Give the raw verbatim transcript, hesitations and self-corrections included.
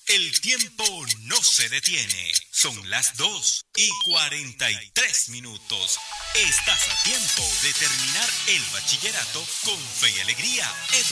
El tiempo no se detiene. Son las dos y cuarenta y tres minutos. Estás a tiempo de terminar el bachillerato con fe y alegría.